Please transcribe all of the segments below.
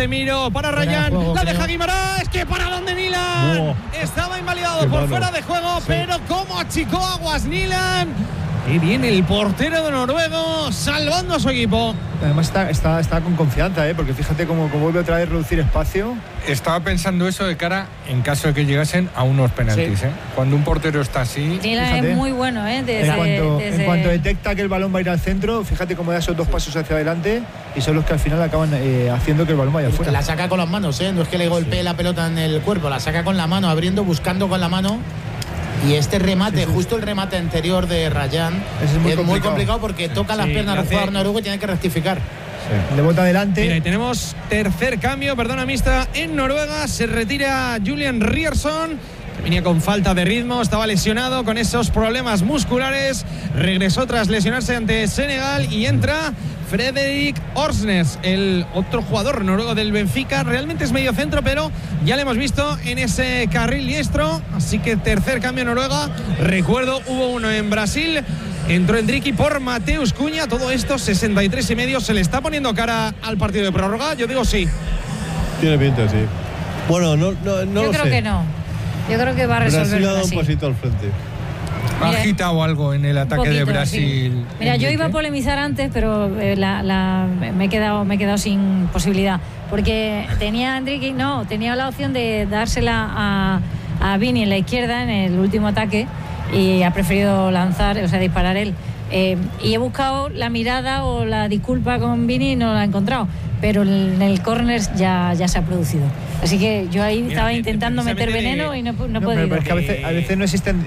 Casemiro para Ryan, la deja Guimarães, que para donde Nilan. Estaba invalidado por fuera de juego, pero como achicó aguas Nilan. Y viene el portero de noruego salvando a su equipo. Además está con confianza, porque fíjate cómo vuelve otra vez a reducir espacio. Estaba pensando eso de cara en caso de que llegasen a unos penaltis. Sí. Cuando un portero está así. Nilan es muy bueno. En cuanto detecta que el balón va a ir al centro, fíjate cómo da esos 2 pasos hacia adelante y son los que al final acaban haciendo que el balón vaya afuera. La saca con las manos, no es que le golpee la pelota en el cuerpo, la saca con la mano, abriendo, buscando con la mano. Y este remate, justo el remate anterior de Ryan, es muy complicado porque toca las piernas del jugador noruego y tiene que rectificar. Le bota adelante. Mira, y tenemos tercer cambio, mixta en Noruega. Se retira Julian Ryerson, que venía con falta de ritmo, estaba lesionado con esos problemas musculares. Regresó tras lesionarse ante Senegal y entra Fredrik Orsnes, el otro jugador noruego del Benfica. Realmente es medio centro, pero ya le hemos visto en ese carril diestro. Así que tercer cambio en Noruega. Recuerdo, hubo uno en Brasil. Entró Endricky por Mateus Cunha. Todo esto, 63,5. ¿Se le está poniendo cara al partido de prórroga? Yo digo sí. Tiene pinta, sí. Bueno, no yo creo que no. Yo creo que va a resolver Brasil. Ha dado Brasil. un pasito al frente. Ha agitado algo en el ataque de Brasil. Sí. Mira, yo iba a polemizar antes, pero me he quedado sin posibilidad. Porque tenía la opción de dársela a Vini en la izquierda en el último ataque y ha preferido disparar él. Y he buscado la mirada o la disculpa con Vini y no la he encontrado. Pero en el córner ya se ha producido. Así que yo ahí estaba intentando meter veneno y no he podido. Pero es que a veces no existen,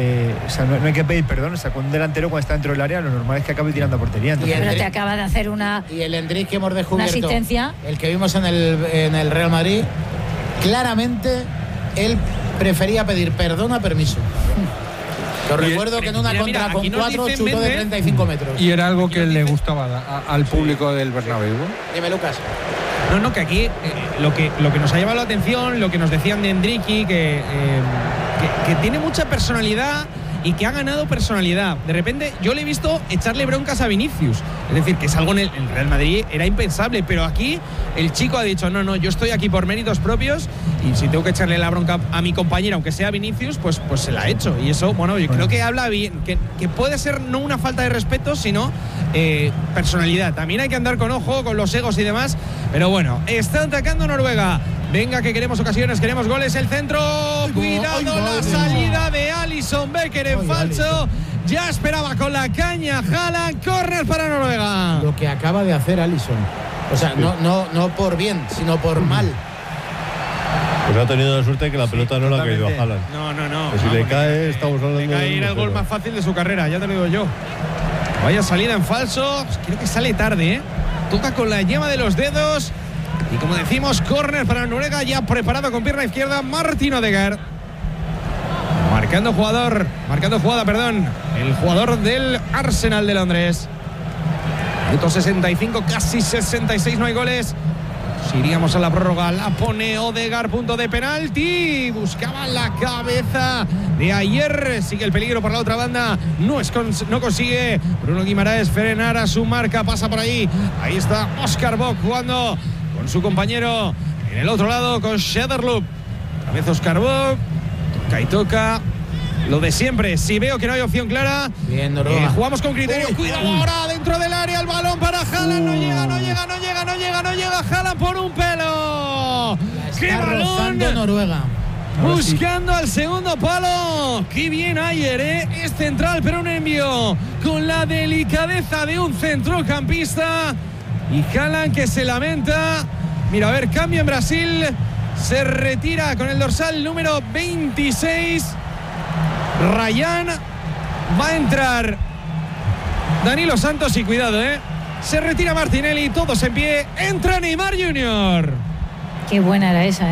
no hay que pedir perdón. Con un delantero cuando está dentro del área, lo normal es que acabe tirando a portería. Pero te acaba de hacer y el Endrick que hemos descubierto, una asistencia. El que vimos en el Real Madrid, claramente él prefería pedir perdón a permiso. Yo recuerdo que en una contra con 4 chutó de 35 metros. Y era algo que le gustaba al público del Bernabéu. Dime, Lucas. No, que aquí lo que nos ha llamado la atención, lo que nos decían de Endricky, que tiene mucha personalidad y que ha ganado personalidad. De repente yo le he visto echarle broncas a Vinicius. Es decir, que es algo en el Real Madrid era impensable, pero aquí el chico ha dicho, no, yo estoy aquí por méritos propios y si tengo que echarle la bronca a mi compañero, aunque sea Vinicius, pues se la ha hecho. Y eso, yo creo que habla bien, que puede ser no una falta de respeto, sino personalidad. También hay que andar con ojo, con los egos y demás, pero bueno, está atacando Noruega. Venga, que queremos ocasiones, queremos goles. El centro, cuidado, la salida de Alisson Becker en falso. Ya esperaba con la caña Haaland, córner para Noruega. Lo que acaba de hacer Alisson. O sea, no por bien, sino por mal. Pues ha tenido la suerte de que la pelota no le ha caído a Haaland. No. Pues si le cae, estamos hablando de... Le cae el gol más fácil de su carrera, ya te lo digo yo. Vaya salida en falso. Creo que sale tarde, Toca con la yema de los dedos. Y como decimos, córner para Noruega, ya preparado con pierna izquierda, Martin Odegaard. Marcando jugada, el jugador del Arsenal de Londres. Minuto 65, casi 66, no hay goles. Si iríamos a la prórroga, la pone Odegaard, punto de penalti. Buscaba la cabeza de ayer. Sigue el peligro por la otra banda. No consigue Bruno Guimarães frenar a su marca. Pasa por ahí. Ahí está Oscar Bock jugando con su compañero en el otro lado, con Shederloop. Otra vez Oscar Bock. Toca. Lo de siempre, si veo que no hay opción clara, bien, jugamos con criterio. Cuidado ahora dentro del área, el balón para Haaland. No llega Haaland por un pelo. ¡Qué balón! Noruega. Buscando al segundo palo. Qué bien ayer, es central, pero un envío con la delicadeza de un centrocampista. Y Haaland que se lamenta. Mira, a ver, cambio en Brasil. Se retira con el dorsal número 26. Ryan. Va a entrar Danilo Santos y cuidado, se retira Martinelli, todos en pie. Entra Neymar Jr. Qué buena era esa,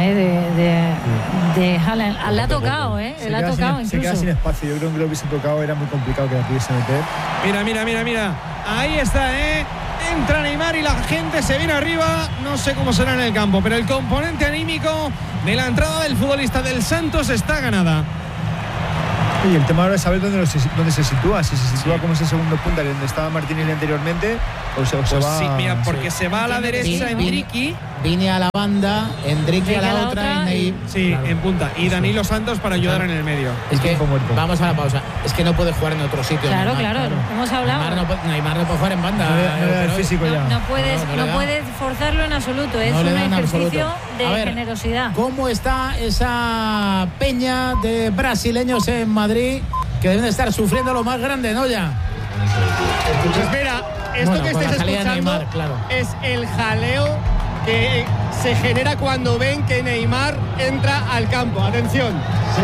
de Haaland. Le ha tocado, le ha tocado incluso. Se queda sin espacio. Yo creo que lo hubiese tocado, era muy complicado que la pudiese meter. Mira. Ahí está, Entra Neymar y la gente se viene arriba. No sé cómo será en el campo, pero el componente anímico de la entrada del futbolista del Santos está ganada. Y el tema ahora es saber dónde se sitúa. Si se sitúa como ese segundo punta, donde estaba Martinelli anteriormente, o se va. Sí, mira, porque se va a la derecha Endriqui. Vine a la banda, Endriqui a la otra sí, claro, en punta. Y Danilo Santos para ayudar en el medio. Es que, vamos a la pausa. Es que no puede jugar en otro sitio. Claro, claro. Hemos hablado. Neymar no puede jugar en banda. No físico ya. No puedes forzarlo en absoluto. Es un ejercicio de generosidad. ¿Cómo está esa peña de brasileños en Madrid que deben estar sufriendo lo más grande, ¿no? Ya. Pues mira, esto que estáis escuchando Neymar, claro, es el jaleo que se genera cuando ven que Neymar entra al campo. Atención.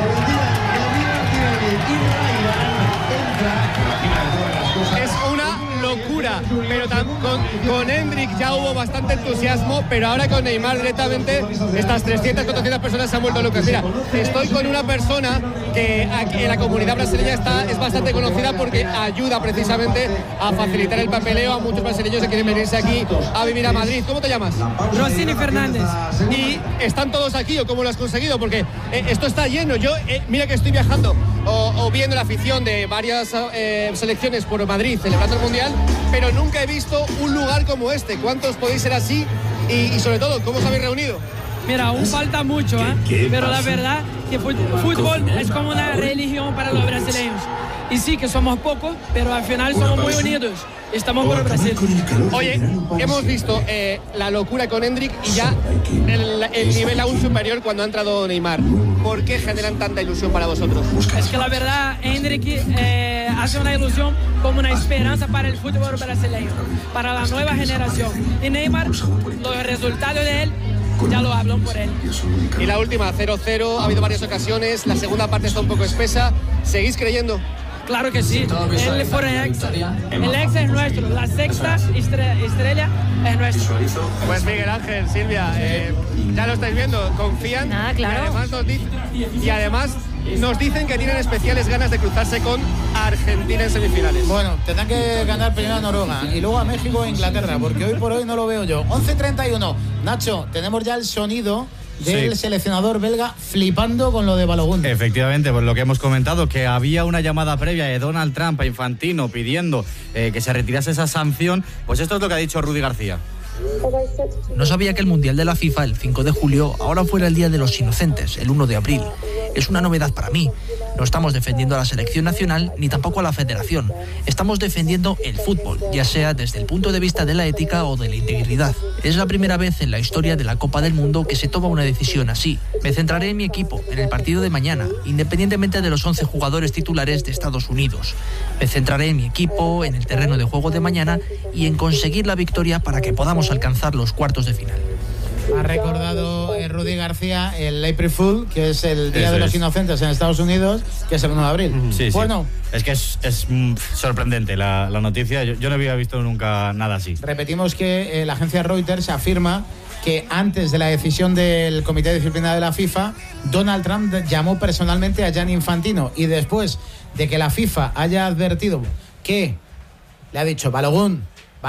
Es una locura, pero con Endrick ya hubo bastante entusiasmo, pero ahora con Neymar directamente estas 300, 400 personas se han vuelto locas. Mira, estoy con una persona que aquí en la comunidad brasileña es bastante conocida porque ayuda precisamente a facilitar el papeleo a muchos brasileños que quieren venirse aquí a vivir a Madrid. ¿Cómo te llamas? Rossini Fernández. ¿Y están todos aquí o cómo lo has conseguido? Porque esto está lleno. Yo, mira que estoy viajando o viendo la afición de varias selecciones por Madrid celebrando el Mundial, pero nunca he visto un lugar como este. ¿Cuántos podéis ser así? Y sobre todo, ¿cómo os habéis reunido? Mira, aún falta mucho, pero la verdad que fútbol es como una religión para los brasileños. Y sí que somos pocos, pero al final somos muy unidos. Estamos por Brasil. Oye, hemos visto la locura con Endrick y ya el nivel aún superior cuando ha entrado Neymar. ¿Por qué generan tanta ilusión para vosotros? Es que la verdad, Endrick hace una ilusión como una esperanza para el fútbol brasileño, para la nueva generación. Y Neymar, los resultados de él ya lo hablan por él. Y la última, 0-0, ha habido varias ocasiones, la segunda parte está un poco espesa. ¿Seguís creyendo? Claro que sí, el Forex es nuestro, la sexta estrella es nuestro. Pues Miguel Ángel, Silvia, ya lo estáis viendo, confían. Nada, claro. Y además nos dicen que tienen especiales ganas de cruzarse con Argentina en semifinales. Bueno, tendrán que ganar primero a Noruega y luego a México e Inglaterra, porque hoy por hoy no lo veo yo. 11:31. Nacho, tenemos ya el sonido del seleccionador belga flipando con lo de Balogun. Efectivamente, pues lo que hemos comentado, que había una llamada previa de Donald Trump a Infantino pidiendo que se retirase esa sanción. Pues esto es lo que ha dicho Rudy García. No sabía que el Mundial de la FIFA, el 5 de julio, ahora fuera el Día de los Inocentes, el 1 de abril. Es una novedad para mí. No estamos defendiendo a la selección nacional ni tampoco a la federación. Estamos defendiendo el fútbol, ya sea desde el punto de vista de la ética o de la integridad. Es la primera vez en la historia de la Copa del Mundo que se toma una decisión así. Me centraré en mi equipo, en el partido de mañana, independientemente de los 11 jugadores titulares de Estados Unidos. Me centraré en mi equipo, en el terreno de juego de mañana y en conseguir la victoria para que podamos alcanzar los cuartos de final. Ha recordado Rudy García el April Fool, que es el Día de los Inocentes en Estados Unidos, que es el 1 de abril. Sí, bueno, es que es sorprendente la noticia. Yo no había visto nunca nada así. Repetimos que la agencia Reuters afirma que antes de la decisión del Comité de Disciplina de la FIFA, Donald Trump llamó personalmente a Gianni Infantino, y después de que la FIFA haya advertido que le ha dicho Balogun,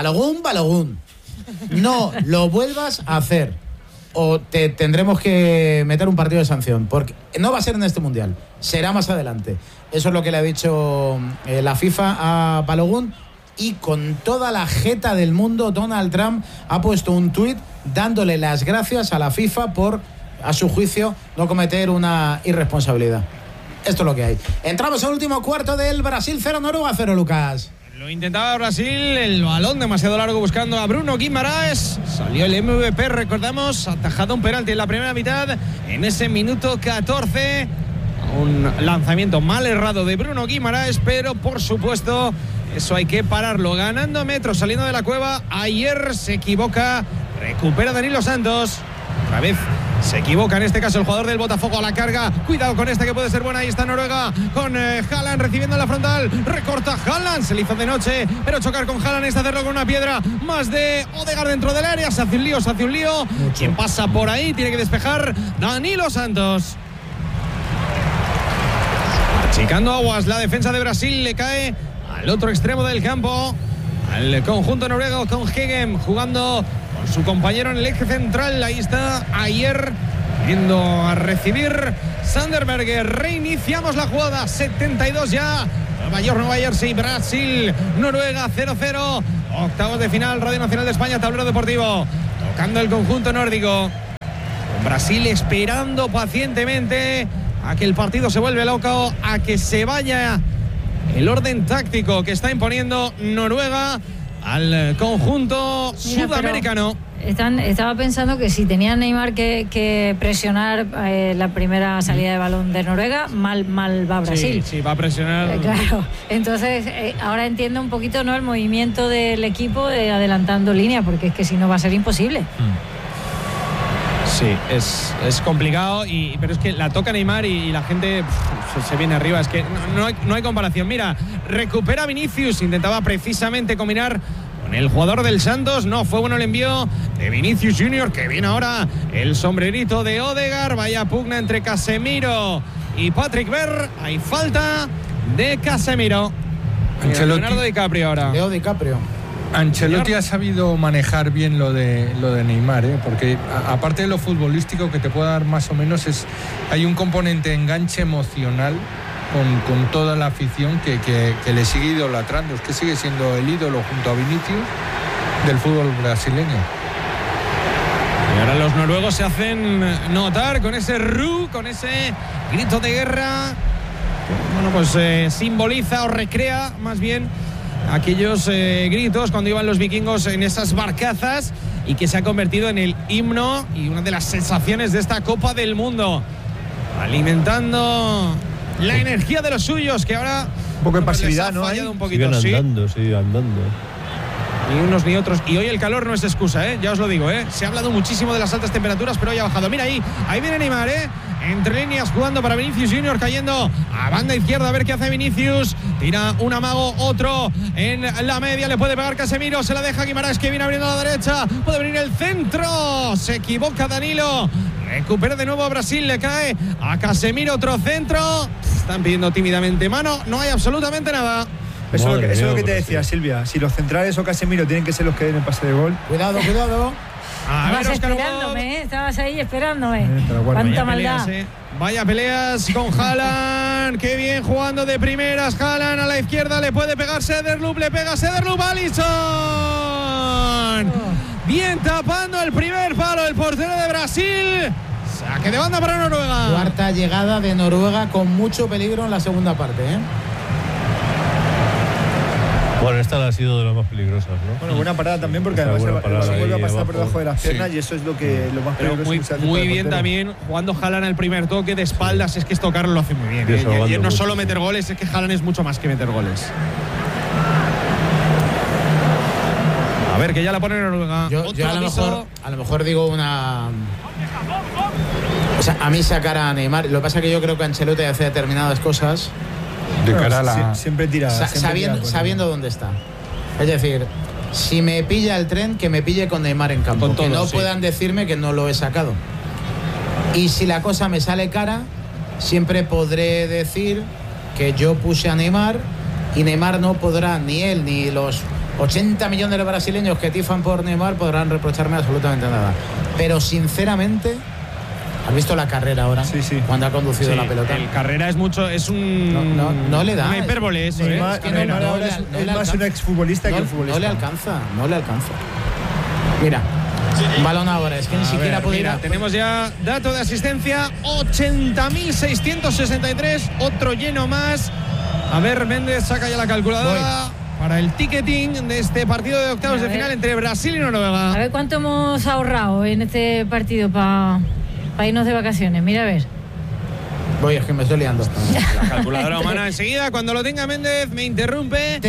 no lo vuelvas a hacer o te tendremos que meter un partido de sanción, porque no va a ser en este Mundial, será más adelante. Eso es lo que le ha dicho la FIFA a Balogun, y con toda la jeta del mundo, Donald Trump ha puesto un tuit dándole las gracias a la FIFA por, a su juicio, no cometer una irresponsabilidad. Esto es lo que hay. Entramos al último cuarto del Brasil 0, Noruega 0, Lucas. Lo intentaba Brasil, el balón demasiado largo buscando a Bruno Guimaraes. Salió el MVP, recordamos, atajado un penalti en la primera mitad, en ese minuto 14. Un lanzamiento mal errado de Bruno Guimaraes, pero por supuesto eso hay que pararlo. Ganando metros, saliendo de la cueva. Ayer se equivoca, recupera Danilo Santos. Otra vez se equivoca en este caso el jugador del Botafogo a la carga. Cuidado con esta que puede ser buena. Ahí está Noruega con Haaland recibiendo la frontal. Recorta Haaland. Se le hizo de noche, pero chocar con Haaland es hacerlo con una piedra. Más de Odegaard dentro del área. Se hace un lío. Quien pasa por ahí tiene que despejar Danilo Santos. Achicando aguas la defensa de Brasil. Le cae al otro extremo del campo, al conjunto noruego, con Hegem jugando con su compañero en el eje central. Ahí está Ayer Yendo a recibir Sander Berge. Reiniciamos la jugada. 72 ya. Nueva Jersey, Brasil, Noruega 0-0. Octavos de final, Radio Nacional de España, tablero deportivo. Tocando el conjunto nórdico. Brasil esperando pacientemente a que el partido se vuelva loco, a que se vaya el orden táctico que está imponiendo Noruega al conjunto sudamericano. Estaba pensando que si tenía Neymar que presionar la primera salida de balón de Noruega, mal va Brasil. Sí, va a presionar. Claro, entonces ahora entiendo un poquito, ¿no?, el movimiento del equipo adelantando línea, porque es que si no va a ser imposible. Sí, es complicado, pero es que la toca Neymar y la gente se viene arriba. Es que no hay comparación. Mira, recupera Vinicius, intentaba precisamente combinar con el jugador del Santos. No, fue bueno el envío de Vinicius Junior, que viene ahora el sombrerito de Odegaard. Vaya pugna entre Casemiro y Patrick Berg. Hay falta de Casemiro. Leonardo DiCaprio ahora. Leo DiCaprio. Ancelotti ha sabido manejar bien lo de Neymar, porque aparte de lo futbolístico que te puede dar más o menos, hay un componente de enganche emocional con toda la afición que le sigue idolatrando. Es que sigue siendo el ídolo junto a Vinicius del fútbol brasileño. Y ahora los noruegos se hacen notar con ese con ese grito de guerra. Bueno, pues simboliza o recrea más bien aquellos gritos cuando iban los vikingos en esas barcazas, y que se ha convertido en el himno y una de las sensaciones de esta Copa del Mundo, alimentando la energía de los suyos, que ahora un poco de pasividad, ¿no? Un poquito, siguen andando. Ni unos ni otros. Y hoy el calor no es excusa, ya os lo digo, Se ha hablado muchísimo de las altas temperaturas, pero hoy ha bajado. Mira ahí viene Neymar, entre líneas jugando para Vinicius Junior, cayendo a banda izquierda, a ver qué hace Vinicius. Tira un amago, otro en la media, le puede pegar Casemiro, se la deja Guimarães, que viene abriendo a la derecha, puede venir el centro, se equivoca Danilo, recupera de nuevo a Brasil, le cae a Casemiro, otro centro, están pidiendo tímidamente mano, no hay absolutamente nada. Eso es lo que te decía, Silvia. Si los centrales o Casemiro tienen que ser los que den el pase de gol. Cuidado. Estabas esperándome, estabas ahí esperándome. Cuánta maldad. Vaya peleas con Haaland. Qué bien jugando de primeras. Haaland a la izquierda, le puede pegar Sederlup, le pega Sederlup, Alisson. Bien tapando el primer palo el portero de Brasil. Saque de banda para Noruega. Cuarta llegada de Noruega con mucho peligro en la segunda parte, Bueno, esta ha sido de las más peligrosas, ¿no? Bueno, buena parada también, porque además el balón vuelve a pasar por debajo de las piernas, y eso es lo más peligroso. Muy bien también jugando Haaland al primer toque de espaldas. Es que tocarlo lo hace muy bien. Y no solo meter goles, es que Haaland es mucho más que meter goles. A ver, que ya la pone Noruega. Yo a lo mejor digo una... O sea, a mí sacar a Neymar, lo que pasa es que yo creo que Ancelotti hace determinadas cosas de cara a la... Siempre tira. Sabiendo dónde está. Es decir, si me pilla el tren, que me pille con Neymar en campo. Que no puedan decirme que no lo he sacado. Y si la cosa me sale cara, siempre podré decir que yo puse a Neymar, y Neymar no podrá, ni él ni los 80 millones de brasileños que tifan por Neymar podrán reprocharme absolutamente nada. Pero sinceramente, ¿has visto la carrera ahora? Sí. Cuando ha conducido la pelota. El carrera es un... No le da. Una hipérbole eso, Neymar, Es que Neymar ahora es más un exfutbolista que un futbolista. No le alcanza. Mira, balón ahora, es que ni siquiera puede ir. Tenemos ya dato de asistencia, 80.663, otro lleno más. A ver, Méndez saca ya la calculadora para el ticketing de este partido de octavos de final entre Brasil y Noruega. A ver cuánto hemos ahorrado en este partido para irnos de vacaciones. Mira, a ver. Es que me estoy liando. La calculadora humana enseguida, cuando lo tenga Méndez, me interrumpe.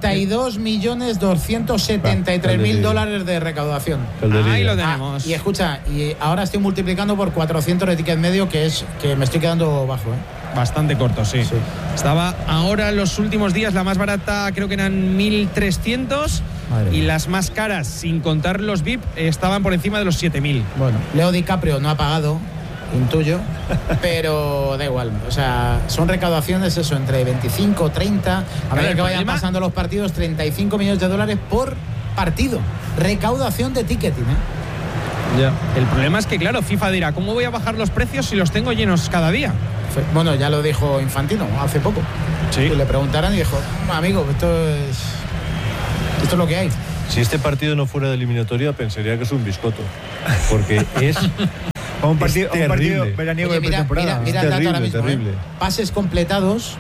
32.273.000 dólares de recaudación. Ahí lo tenemos. Y escucha, y ahora estoy multiplicando por 400 de ticket medio, que me estoy quedando bajo, Bastante corto, sí. Estaba ahora en los últimos días, la más barata creo que eran 1.300, y las más caras, sin contar los VIP, estaban por encima de los 7.000. Bueno, Leo DiCaprio no ha pagado, intuyo, pero da igual. O sea, son recaudaciones entre 25, 30, a medida que vayan pasando los partidos, 35 millones de dólares por partido. Recaudación de ticketing, Ya. El problema es que, claro, FIFA dirá, ¿cómo voy a bajar los precios si los tengo llenos cada día? Bueno, ya lo dijo Infantino hace poco. Sí. Que le preguntaran y dijo, amigo, esto es lo que hay. Si este partido no fuera de eliminatoria, pensaría que es un biscoto. Porque es un partido veraniego de pretemporada. Mira el dato ahora mismo. Terrible. Pases completados,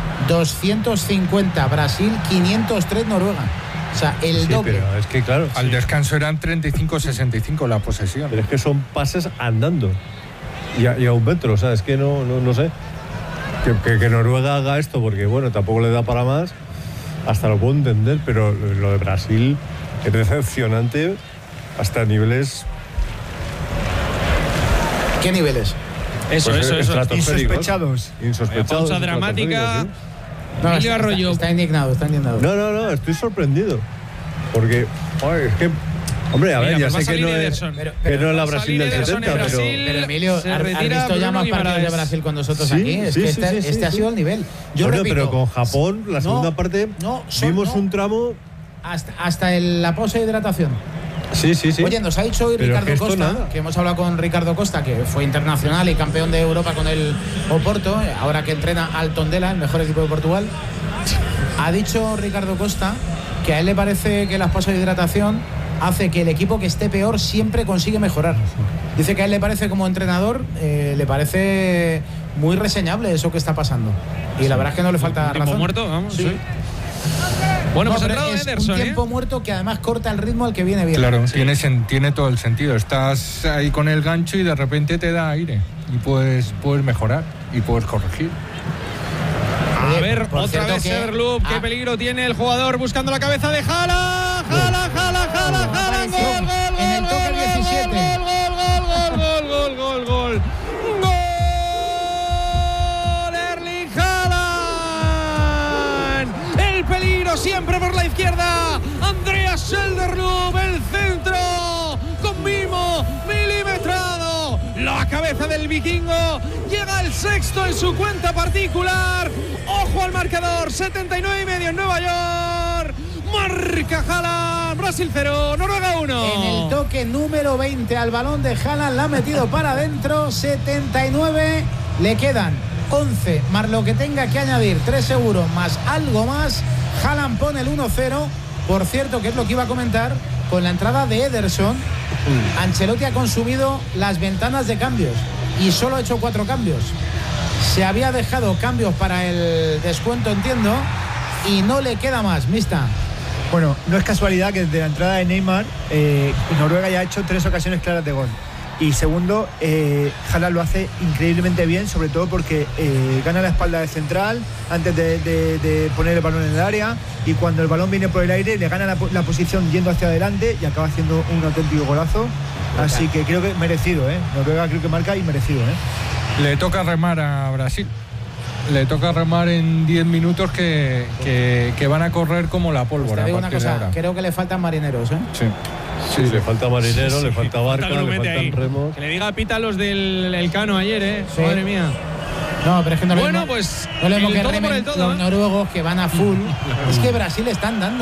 250 Brasil, 503 Noruega. O sea, el doble. Pero es que, claro. Al descanso eran 35-65 la posesión. Pero es que son pases andando. Y a un metro, o sea, es que no sé. Que Noruega haga esto, porque, bueno, tampoco le da para más. Hasta lo puedo entender, pero lo de Brasil es decepcionante hasta niveles. ¿Qué niveles? Eso. Insospechados. Pausa dramática. No, está indignado. No, estoy sorprendido. Porque, es que, hombre, a ver, ya sé que no es la Brasil del 70, pero Emilio, ¿has visto ya más partidos de Brasil con nosotros aquí? Es que este ha sido el nivel. Yo repito, pero con Japón, la segunda parte, vimos un tramo. Hasta la pausa de hidratación. Sí. Oye, nos ha dicho hoy Ricardo Costa, que hemos hablado con Ricardo Costa, que fue internacional y campeón de Europa con el Oporto, ahora que entrena al Tondela, el mejor equipo de Portugal. Ha dicho Ricardo Costa que a él le parece que las pausas de hidratación hace que el equipo que esté peor siempre consigue mejorar. Dice que a él le parece, como entrenador, le parece muy reseñable eso que está pasando. Y la verdad es que no le falta razón. ¿Tiempo muerto? Vamos, sí. Bueno, pues es Ederson, un tiempo muerto que además corta el ritmo al que viene bien. Claro, tiene todo el sentido. Estás ahí con el gancho y de repente te da aire. Y puedes mejorar y puedes corregir. A ver, otra vez Everloop. Qué peligro tiene el jugador buscando la cabeza de Haaland. Haaland. Gol. En el toque 17. Gol. Erling Haaland. El peligro siempre por la izquierda. Andreas Schjelderup, el centro. Con mimo, milimetrado. La cabeza del vikingo llega al sexto en su cuenta particular. Ojo al marcador, 79,5 en Nueva York. Marca Haaland, Brasil 0, Noruega 1. En el toque número 20 al balón de Haaland, la ha metido para adentro, 79. Le quedan 11 más lo que tenga que añadir, 3 seguros más algo más. Haaland pone el 1-0. Por cierto, que es lo que iba a comentar, con la entrada de Ederson, Ancelotti ha consumido las ventanas de cambios y solo ha hecho 4 cambios. Se había dejado cambios para el descuento, entiendo, y no le queda más, Mista. Bueno, no es casualidad que desde la entrada de Neymar, Noruega ya ha hecho 3 ocasiones claras de gol. Y segundo, Haaland lo hace increíblemente bien, sobre todo porque gana la espalda de central antes de poner el balón en el área, y cuando el balón viene por el aire le gana la posición yendo hacia adelante y acaba haciendo un auténtico golazo. Así que creo que merecido, Noruega creo que marca y merecido, Le toca remar a Brasil. Le toca remar en 10 minutos que van a correr como la pólvora. Pues te digo una cosa, creo que le faltan marineros, Sí, le falta marinero, le falta barca, le faltan remos. Que le diga pita a los del Elcano ayer, Sí. Madre mía. No, pero es que no bueno, lo pues no le que remen los noruegos que van a full. Es que Brasil están dando.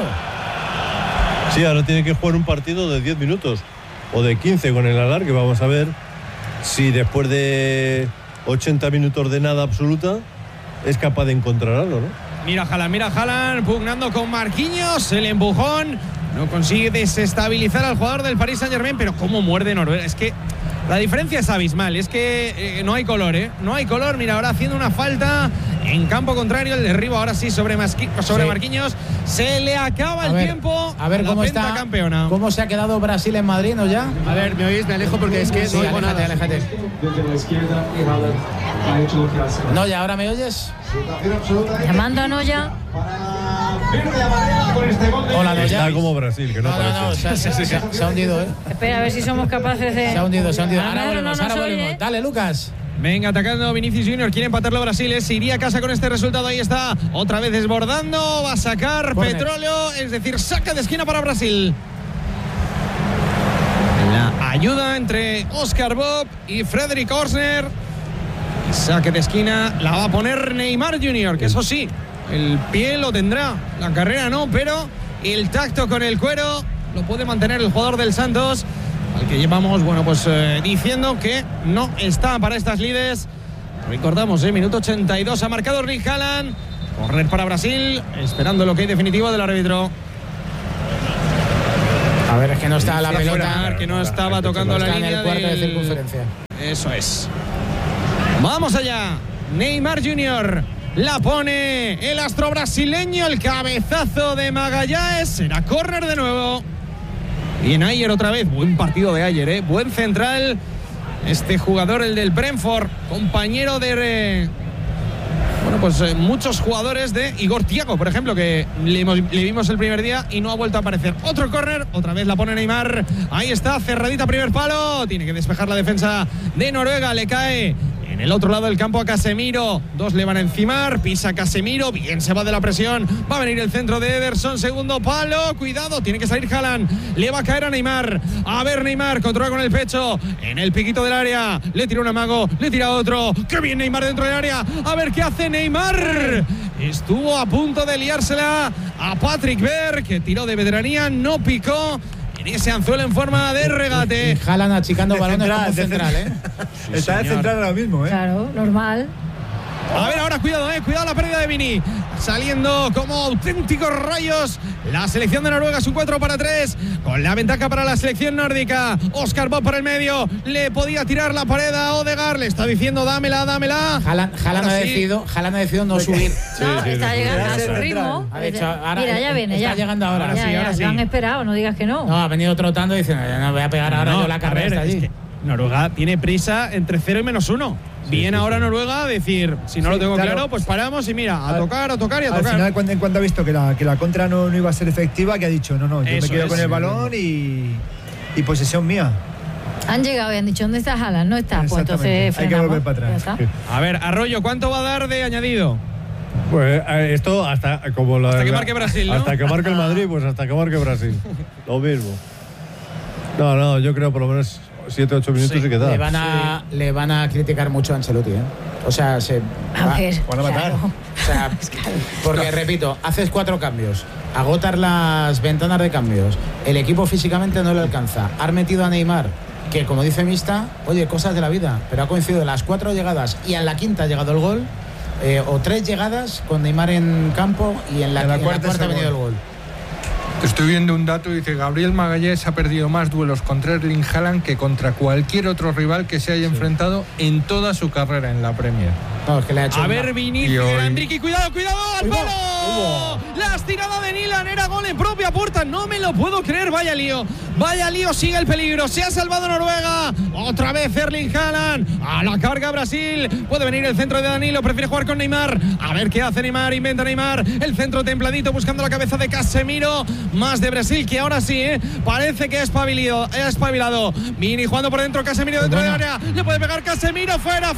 Sí, ahora tiene que jugar un partido de 10 minutos o de 15 con el alargue. Vamos a ver si después de 80 minutos de nada absoluta es capaz de encontrar algo, ¿no? Mira Haaland, pugnando con Marquinhos, el empujón. No consigue desestabilizar al jugador del Paris Saint-Germain, pero cómo muerde Noruega. Es que la diferencia es abismal, es que no hay color, No hay color. Mira, ahora haciendo una falta en campo contrario, el derribo ahora sí sobre Marquinhos. Se le acaba el tiempo. A ver cómo está campeona. ¿Cómo se ha quedado Brasil en Madrid, no ya? A ver, ¿me oís? Me alejo porque es que no oigo nada. Aléjate. Noya, ¿ahora me oyes? Llamando a Noya. Hola, Noya. Está como Brasil, que no parece. Se ha hundido, Espera, a ver si somos capaces de... Se ha hundido. Ahora volvemos. Dale, Lucas. Venga, atacando Vinicius Junior, quiere empatarlo Brasil, se iría a casa con este resultado, ahí está, otra vez desbordando, va a sacar petróleo, es decir, saca de esquina para Brasil. La ayuda entre Oscar Bob y Fredrik Orsner, y saque de esquina la va a poner Neymar Junior, que eso sí, el pie lo tendrá, la carrera no, pero el tacto con el cuero lo puede mantener el jugador del Santos. al que llevamos, bueno, pues diciendo que no está para estas lides. Recordamos, minuto 82 ha marcado Erling Haaland. Correr para Brasil, esperando lo que hay definitivo del árbitro. A ver, es que no está la pelota. Que no estaba tocando la línea en el cuarto de circunferencia. Eso es. Vamos allá. Neymar Jr. la pone el astro brasileño. El cabezazo de Magalhães. Será córner de nuevo. Bien, Ayer otra vez. Buen partido de Ayer, buen central. Este jugador, el del Brentford, compañero de... Bueno, pues muchos jugadores de Igor Thiago, por ejemplo, que le vimos el primer día y no ha vuelto a aparecer. Otro córner, otra vez la pone Neymar. Ahí está, cerradita, primer palo. Tiene que despejar la defensa de Noruega. Le cae en el otro lado del campo a Casemiro. Dos le van a encimar, pisa Casemiro. Bien, se va de la presión. Va a venir el centro de Ederson, segundo palo. Cuidado, tiene que salir Haaland. Le va a caer a Neymar. A ver, Neymar, controla con el pecho. En el piquito del área. Le tira un amago, le tira otro. ¡Qué bien Neymar dentro del área! A ver qué hace Neymar. Estuvo a punto de liársela a Patrick Berg, que tiró de veteranía, no picó en ese anzuelo en forma de regate. Y Haaland achicando balones como central, Sí, está de central ahora mismo, Claro, normal. A ver, ahora cuidado, cuidado la pérdida de Vini. Saliendo como auténticos rayos. La selección de Noruega es un 4-3. Con la ventaja para la selección nórdica. Oscar Bob por el medio. Le podía tirar la pared a Odegaard. Le está diciendo, dámela. Haaland ha decidido no subir. No, está llegando a su ritmo. Mira, ya viene. Está llegando ahora. Ahora sí. Lo han esperado, no digas que no. No, ha venido trotando diciendo, no voy a pegar ahora yo la carrera. Es que Noruega tiene prisa entre 0 y -1. Bien, ahora Noruega a decir, si no lo tengo claro, pues paramos y mira, a tocar y a tocar. Al final, en cuanto ha visto que la contra no iba a ser efectiva, que ha dicho, no, yo me quedo con el balón y posesión mía. Han llegado y han dicho, ¿dónde está Haaland? No está, pues entonces frenamos. Hay que volver para atrás. A ver, Arroyo, ¿cuánto va a dar de añadido? Pues esto hasta que marque Brasil, ¿no? Hasta que marque el Madrid, pues hasta que marque Brasil. Lo mismo. No, yo creo por lo menos 7-8 minutos y queda. Le van a criticar mucho a Ancelotti, O sea, van a matar. O sea, porque repito, haces 4 cambios, agotar las ventanas de cambios, el equipo físicamente no le alcanza. Has metido a Neymar, que como dice Mista, oye, cosas de la vida, pero ha coincidido en las 4 llegadas y en la quinta ha llegado el gol, o 3 llegadas con Neymar en campo y en la cuarta ha venido el gol. Estoy viendo un dato, dice Gabriel Magalhães ha perdido más duelos contra Erling Haaland que contra cualquier otro rival que se haya enfrentado en toda su carrera en la Premier. No, es que le ha hecho a ver, Vinicius, Enrique, cuidado, al palo. La estirada de Nilan era gol en propia puerta, no me lo puedo creer, vaya lío, sigue el peligro, se ha salvado Noruega, otra vez Erling Haaland, a la carga Brasil, puede venir el centro de Danilo, prefiere jugar con Neymar, a ver qué hace Neymar, inventa Neymar, el centro templadito buscando la cabeza de Casemiro, más de Brasil que ahora sí, parece que ha espabilado, Vini jugando por dentro, Casemiro dentro del área, le puede pegar Casemiro, fuera.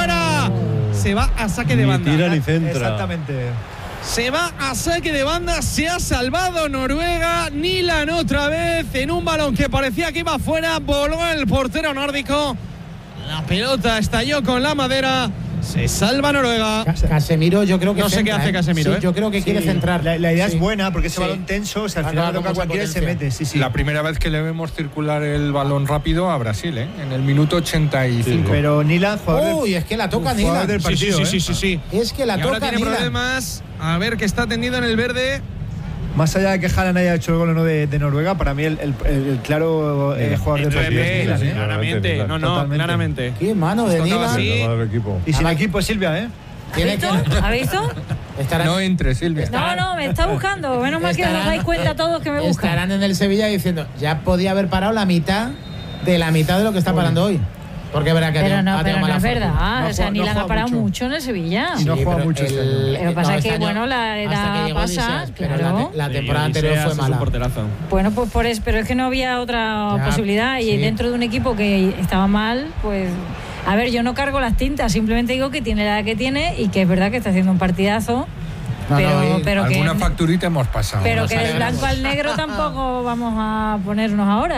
Se va a saque de banda. Tira ni centra. Exactamente. Se va a saque de banda. Se ha salvado Noruega. Nilan otra vez en un balón que parecía que iba afuera. Voló el portero nórdico. La pelota estalló con la madera. Se salva Noruega. Casemiro, yo creo que no sé qué hace Casemiro. Sí, yo creo que quiere centrar. La idea es buena porque ese balón tenso, o sea, al final toca cualquiera y se mete. La primera vez que le vemos circular el balón rápido a Brasil, en el minuto 85. Sí. Pero Nilan, jugador. Es que la toca Nilan del partido. Sí. Es que la y toca ahora tiene Nilan. Problemas. A ver, que está tendido en el verde. Más allá de que Haaland haya hecho el gol o no de Noruega, para mí el claro jugador del partido es Nilan. Claramente, claramente. Qué mano de Nilan. Y sin equipo Silvia, ¿Ha visto? No entre, Silvia. No, me está buscando. Menos mal que os dais cuenta todos que me buscan. Estarán en el Sevilla diciendo, ya podía haber parado la mitad de lo que está parando hoy. Porque verá que pero no es verdad. Nilan ha parado mucho en el Sevilla. Y no juega mucho. Lo que pasa es que, la edad pasa. Claro. La temporada anterior fue mala. Bueno, pues por eso. Pero es que no había otra posibilidad. Y dentro de un equipo que estaba mal, pues... A ver, yo no cargo las tintas. Simplemente digo que tiene la edad que tiene y que es verdad que está haciendo un partidazo. Pero alguna facturita hemos pasado. Pero que del blanco al negro tampoco vamos a ponernos ahora.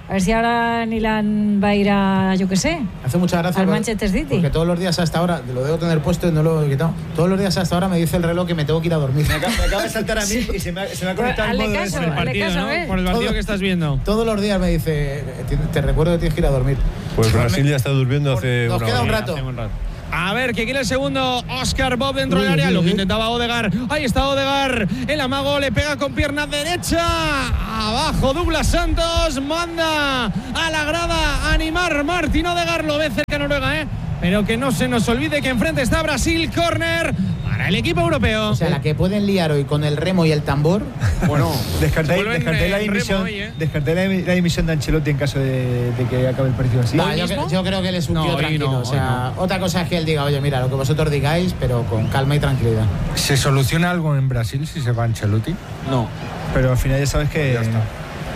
A ver si ahora Nilan va a ir a, yo qué sé, hace mucha gracia al Manchester City. Porque todos los días hasta ahora, lo debo tener puesto y no lo he quitado, todos los días hasta ahora me dice el reloj que me tengo que ir a dormir. Me acaba de saltar a mí y se me ha conectado el modo caso, ese. Por el partido, ¿no? Por el partido que estás viendo. Todos los días me dice, te recuerdo que tienes que ir a dormir. Pues Brasil ya está durmiendo hace Nos una queda un hora. rato. A ver, que quiere el segundo. Oscar Bob dentro del área. Lo que intentaba Odegaard. Ahí está Odegaard. El amago le pega con pierna derecha. Abajo Douglas Santos. Manda a la grada a animar Martín Odegaard. Lo ve cerca Noruega, ¿eh? Pero que no se nos olvide que enfrente está Brasil. Córner para el equipo europeo. O sea, la que pueden liar hoy con el remo y el tambor. Bueno, descarté la dimisión de Ancelotti en caso de que acabe el partido así. Yo creo que él es un tío tranquilo. Otra cosa es que él diga, oye, mira, lo que vosotros digáis, pero con calma y tranquilidad. ¿Se soluciona algo en Brasil si se va Ancelotti? No. Pero al final ya sabes que ya está.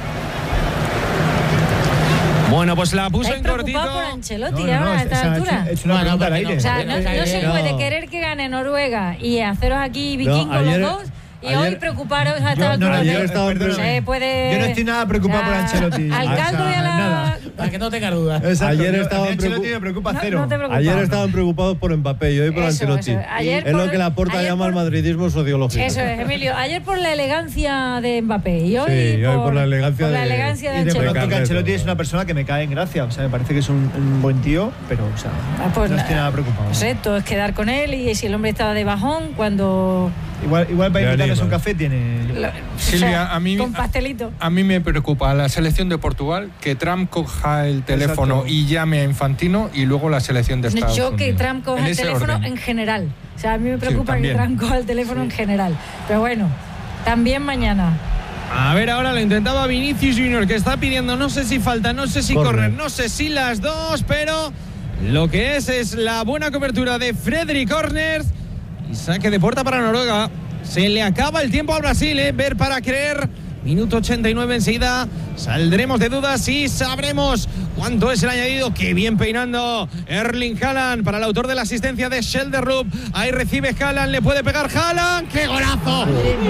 Bueno, pues la puso en cortito. ¿Estás preocupado por Ancelotti ahora a esta altura? Es una pregunta al aire. O sea, no se puede querer que gane Noruega y haceros aquí vikingos los dos. Y hoy preocuparos a esta altura. Yo no estoy nada preocupado por Ancelotti. Al caldo y a la... Para que no tengas dudas. Ayer estaban preocupados por Mbappé y hoy por Ancelotti. Es lo que Laporta llama el madridismo sociológico. Eso es, Emilio. Ayer por la elegancia de Mbappé y hoy por la elegancia de Ancelotti. Que Ancelotti es una persona que me cae en gracia. O sea, me parece que es un buen tío, pero o sea, no estoy nada preocupado. Todo es quedar con él y si el hombre estaba de bajón cuando... Igual para invitarles un café tiene... Silvia, con pastelito. A mí me preocupa la selección de Portugal, que Trump coja el teléfono y llame a Infantino, y luego la selección de Estados Unidos. Que Trump coja el teléfono en general. O sea, a mí me preocupa que Trump coja el teléfono en general. Pero bueno, también mañana. A ver, ahora lo intentaba Vinicius Junior, que está pidiendo, no sé si falta, no sé si correr, no sé si las dos, pero lo que es la buena cobertura de Fredrik Corners. Y saque de puerta para Noruega. Se le acaba el tiempo al Brasil, ver para creer. Minuto 89 enseguida. Saldremos de dudas y sabremos cuánto es el añadido. Qué bien peinando Erling Haaland para el autor de la asistencia de Schelderup. Ahí recibe Haaland, le puede pegar Haaland. ¡Qué golazo!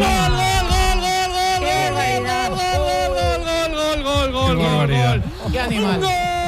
¡Gol! ¡Qué animal!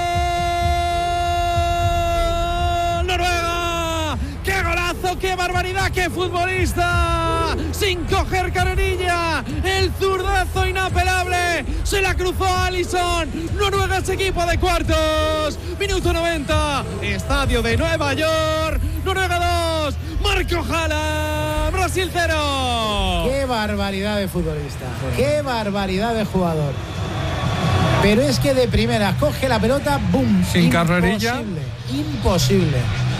¡Qué barbaridad! ¡Qué futbolista! Sin coger carrerilla. El zurdazo inapelable. Se la cruzó a Alisson. Noruega es equipo de cuartos. Minuto 90. Estadio de Nueva York. Noruega 2. Marco Haaland. Brasil 0. ¡Qué barbaridad de futbolista! ¡Qué barbaridad de jugador! Pero es que de primera coge la pelota, ¡bum! Sin carrerilla. Imposible.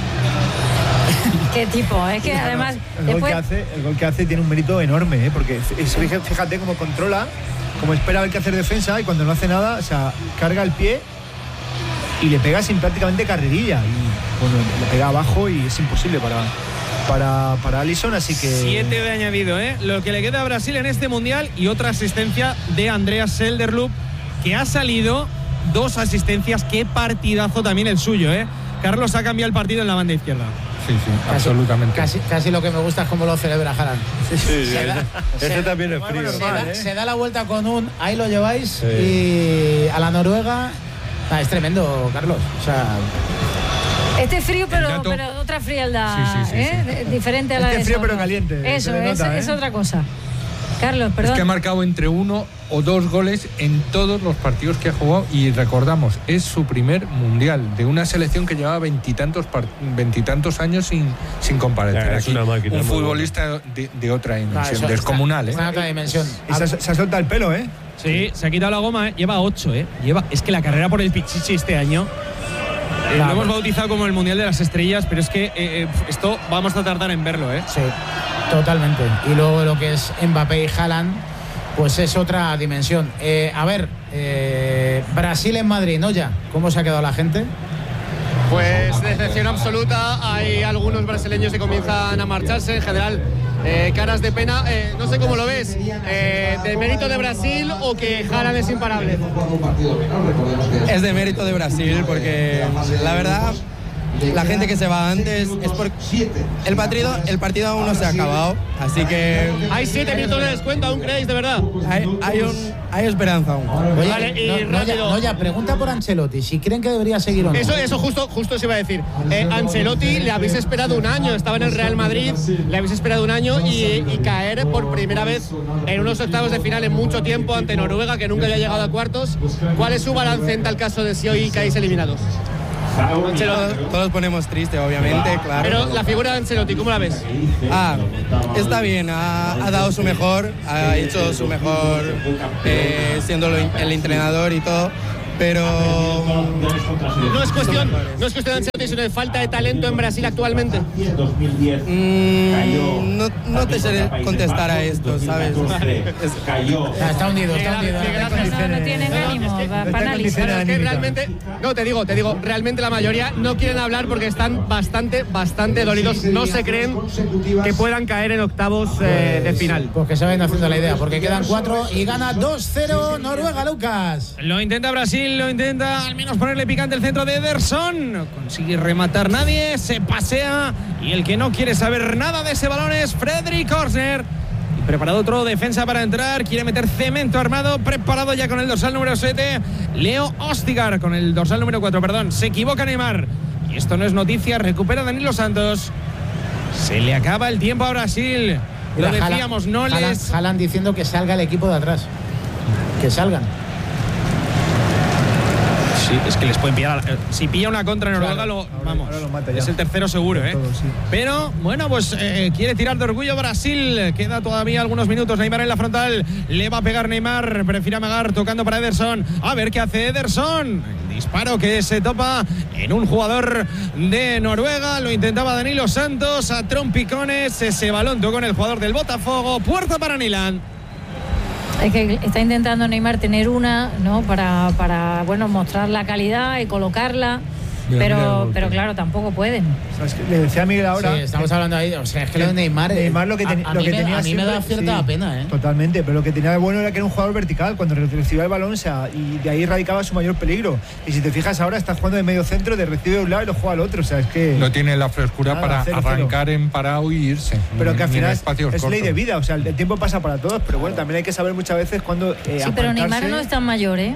Qué tipo, es que además el gol que hace tiene un mérito enorme, porque fíjate cómo controla, cómo espera a ver qué hacer defensa, y cuando no hace nada, o sea, carga el pie y le pega sin prácticamente carrerilla, y bueno, le pega abajo y es imposible para Alisson, así que 7 de añadido, lo que le queda a Brasil en este mundial, y otra asistencia de Andreas Schelderup, que ha salido 2 asistencias. Qué partidazo también el suyo, Carlos ha cambiado el partido en la banda izquierda. Sí, absolutamente. Casi lo que me gusta es cómo lo celebra Haaland. Ese también es frío. Se da la vuelta con ahí lo lleváis, y a la Noruega. Es tremendo, Carlos. O sea, este frío, pero otra frialdad, diferente a la de frío pero caliente. Eso, es otra cosa. Carlos, perdón. Es que ha marcado entre 1 o 2 goles en todos los partidos que ha jugado, y recordamos, es su primer mundial de una selección que llevaba veintitantos años sin comparecer. Es una máquina. Un futbolista de otra dimensión, descomunal. Otra dimensión. Y se ha soltado el pelo, Sí, se ha quitado la goma, Lleva 8, Es que la carrera por el Pichichi este año lo hemos bautizado como el Mundial de las Estrellas, pero es que esto vamos a tardar en verlo, Sí, totalmente. Y luego lo que es Mbappé y Haaland, pues es otra dimensión. A ver, Brasil en Madrid, ¿no? Ya, ¿cómo se ha quedado la gente? Pues decepción absoluta. Hay algunos brasileños que comienzan a marcharse. En general, caras de pena. No sé cómo lo ves. ¿De mérito de Brasil o que Haaland es imparable? Es de mérito de Brasil, porque la verdad la gente que se va antes es porque el partido aún no se ha acabado, así que hay 7 minutos de descuento, ¿aún creéis de verdad? Hay esperanza aún. Oye, vale, y rápido. ya pregunta por Ancelotti, si creen que debería seguir o no. Eso justo se iba a decir. Ancelotti le habéis esperado un año, estaba en el Real Madrid, le habéis esperado un año y caer por primera vez en unos octavos de final en mucho tiempo ante Noruega, que nunca había llegado a cuartos. ¿Cuál es su balance en tal caso de si hoy caéis eliminados? Todos ponemos triste, obviamente, claro. Pero la figura de Ancelotti, ¿cómo la ves? Está bien, ha dado su mejor, ha hecho su mejor siendo el entrenador y todo, pero no es cuestión de Ancelotti, sino de falta de talento en Brasil actualmente. No te sé contestar a esto, ¿sabes? Está hundido. No tienen ánimo para analizar. Es que realmente, te digo, realmente la mayoría no quieren hablar porque están bastante dolidos. No se creen que puedan caer en octavos de final. Porque se vayan haciendo la idea, porque quedan 4 y gana 2-0 Noruega, Lucas. Lo intenta Brasil, lo intenta al menos ponerle picante el centro de Ederson. No consigue rematar nadie, se pasea y el que no quiere saber nada de ese balón es Fredrik Korsner. Y preparado otro defensa para entrar, quiere meter cemento armado, preparado ya con el dorsal número 7, Leo Østigard con el dorsal número 4, perdón. Se equivoca Neymar y esto no es noticia, recupera Danilo Santos. Se le acaba el tiempo a Brasil. Lo decíamos, Haaland diciendo que salga el equipo de atrás. Que salgan. Sí, es que les pueden pillar. Si pilla una contra Noruega, ahora lo mata ya. Es el tercero seguro, ¿eh? Todo, sí. Pero, bueno, pues quiere tirar de orgullo Brasil. Queda todavía algunos minutos. Neymar en la frontal. Le va a pegar Neymar. Prefiere amagar tocando para Ederson. A ver qué hace Ederson. El disparo que se topa en un jugador de Noruega. Lo intentaba Danilo Santos. A trompicones. Ese balón tocó con el jugador del Botafogo. Puerta para Nilan. Es que está intentando Neymar tener una, ¿no? Para bueno, mostrar la calidad y colocarla. Pero claro, tampoco pueden. O sea, es que le decía a Miguel ahora. Sí, estamos hablando ahí. O sea, es que lo de Neymar. Neymar lo que tenía a mí me da cierta pena, ¿eh? Totalmente, pero lo que tenía de bueno era que era un jugador vertical. Cuando recibía el balón, y de ahí radicaba su mayor peligro. Y si te fijas ahora, está jugando de medio centro, de recibe de un lado y lo juega al otro. O sea, es que. No tiene la frescura para arrancar en parado y irse. Pero que al final es ley de vida. O sea, el tiempo pasa para todos. Pero bueno, también hay que saber muchas veces cuándo. Sí, pero Neymar no es tan mayor, ¿eh?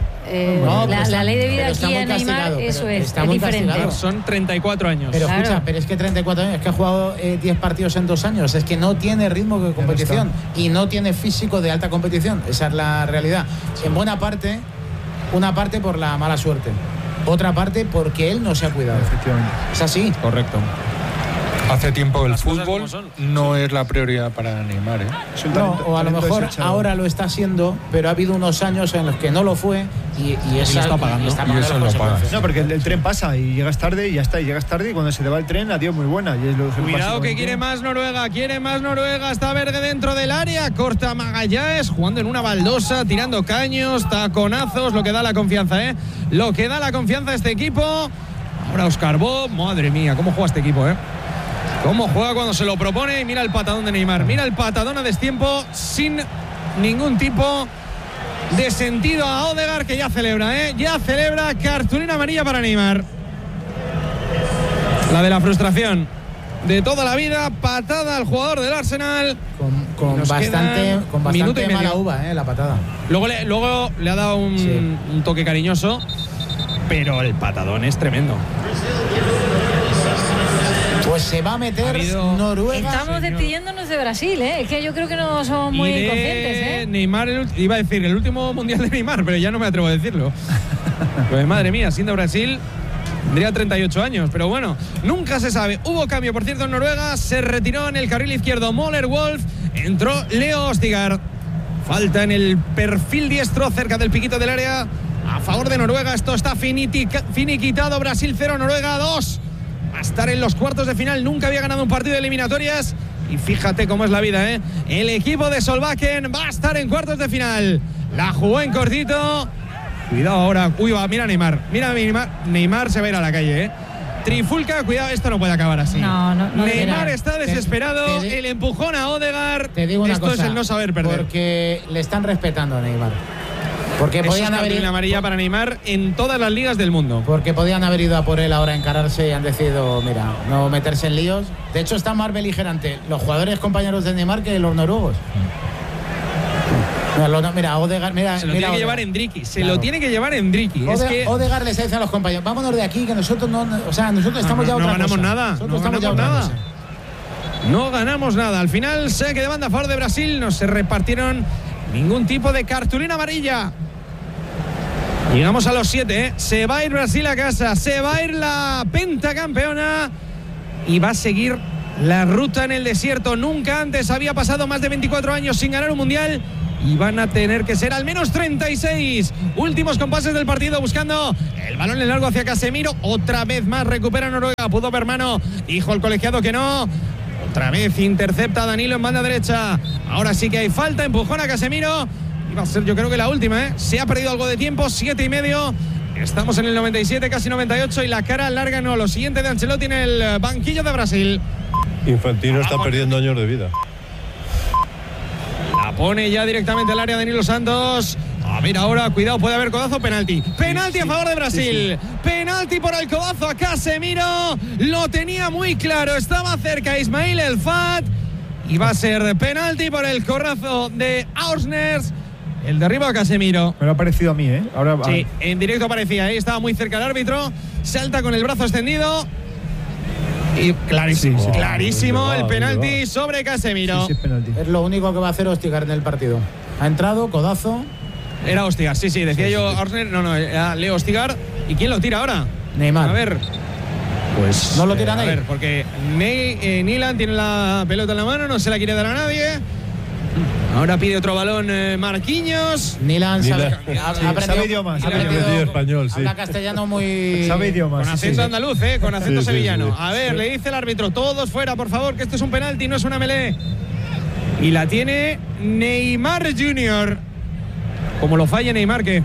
La ley de vida aquí en Neymar, eso es diferente. Son 34 años. Pero escucha, pero es que 34 años, es que ha jugado 10 partidos en 2 años. Es que no tiene ritmo de competición y no tiene físico de alta competición. Esa es la realidad. En buena parte, una parte por la mala suerte, otra parte porque él no se ha cuidado. Efectivamente. Es así. Correcto. Hace tiempo el fútbol no es la prioridad para Neymar, ¿eh? No, o a lo mejor ahora lo está haciendo, pero ha habido unos años en los que no lo fue y eso está pagando. Y eso lo paga. No, porque el tren pasa y llegas tarde y ya está. Y llegas tarde y cuando se te va el tren, adiós, muy buena. Y es cuidado que quiere más Noruega. Está Berge dentro del área. Corta Magallanes jugando en una baldosa, tirando caños, taconazos. Lo que da la confianza, ¿eh? Lo que da la confianza a este equipo. Ahora Oscar Bob. Madre mía, cómo juega este equipo, ¿eh? Cómo juega cuando se lo propone. Y mira el patadón de Neymar. Mira el patadón a destiempo sin ningún tipo de sentido a Ødegaard, que ya celebra, ¿eh? Ya celebra. Cartulina amarilla para Neymar. La de la frustración de toda la vida. Patada al jugador del Arsenal. Con bastante mala uva, la patada. Luego le ha dado un toque cariñoso. Pero el patadón es tremendo. Pues se va a meter Noruega. Estamos despidiéndonos de Brasil, ¿eh? Es que yo creo que no somos muy conscientes, ¿eh? Neymar, iba a decir el último mundial de Neymar, pero ya no me atrevo a decirlo. Pues madre mía, siendo Brasil, tendría 38 años, pero bueno, nunca se sabe. Hubo cambio, por cierto, en Noruega. Se retiró en el carril izquierdo Møller Wolf. Entró Leo Østigard. Falta en el perfil diestro, cerca del piquito del área. A favor de Noruega, esto está finiquitado. Brasil 0, Noruega 2. A estar en los cuartos de final, nunca había ganado un partido de eliminatorias y fíjate cómo es la vida, ¿eh? El equipo de Solbakken va a estar en cuartos de final. La jugó en cortito. Cuidado ahora. Uy, va, mira Neymar. Neymar se va a ir a la calle, ¿eh? Trifulca, cuidado, esto no puede acabar así. No, Neymar está desesperado. El empujón a Ødegaard. Te digo una cosa, es el no saber perder. Porque le están respetando a Neymar. Porque podían haber ido amarilla para Neymar en todas las ligas del mundo. Porque podían haber ido a por él ahora a encararse y han decidido, mira, no meterse en líos. De hecho, está más beligerante los jugadores compañeros de Neymar que los noruegos. Mira, Odegaard, se lo tiene que llevar Endricky. Se lo tiene que llevar Endricky. Odegaard les dice a los compañeros, vámonos de aquí, que nosotros nosotros estamos ya otra cosa. No ganamos nada. Nosotros estamos ya otra cosa. No ganamos nada. Al final, saque de banda a favor de Brasil. No se repartieron ningún tipo de cartulina amarilla. Llegamos a los 7, ¿eh? Se va a ir Brasil a casa. Se va a ir la pentacampeona. Y va a seguir la ruta en el desierto. Nunca antes había pasado más de 24 años sin ganar un mundial. Y van a tener que ser al menos 36. Últimos compases del partido buscando el balón en largo hacia Casemiro. Otra vez más recupera Noruega. Pudo ver mano. Dijo el colegiado que no. Otra vez intercepta Danilo en banda derecha. Ahora sí que hay falta. Empujón a Casemiro. Y va a ser, yo creo que la última, ¿eh? Se ha perdido algo de tiempo. 7:30. Estamos en el 97, casi 98. Y la cara larga no. Lo siguiente de Ancelotti en el banquillo de Brasil. Infantino está perdiendo años de vida. La pone ya directamente al área de Danilo Santos. A ver ahora, cuidado, puede haber codazo, penalti. Penalti a favor de Brasil. Penalti por el codazo a Casemiro. Lo tenía muy claro, estaba cerca Ismail El Fat. Y va a ser penalti por el codazo de Ausners. El derribo a Casemiro. Me lo ha parecido a mí, ¿eh? Ahora, sí, en directo parecía, ahí estaba muy cerca el árbitro. Salta con el brazo extendido. Y clarísimo, clarísimo el penalti sobre Casemiro. Sí, es penalti. Es lo único que va a hacer Ostigar en el partido. Ha entrado, codazo. Era Ostigar, sí, decía yo Ausner, no, era Leo Ostigar. ¿Y quién lo tira ahora? Neymar. A ver. Pues no lo tira nadie. A ver, porque Nilan tiene la pelota en la mano, no se la quiere dar a nadie. Ahora pide otro balón Marquinhos. Nilan sabe idiomas. Sabe español, sí. Habla castellano muy... Sabe idiomas. Con acento andaluz, con acento sevillano. Sí. A ver, le dice el árbitro, todos fuera, por favor, que esto es un penalti, no es una melee. Y la tiene Neymar Jr. Como lo falla Neymar, que...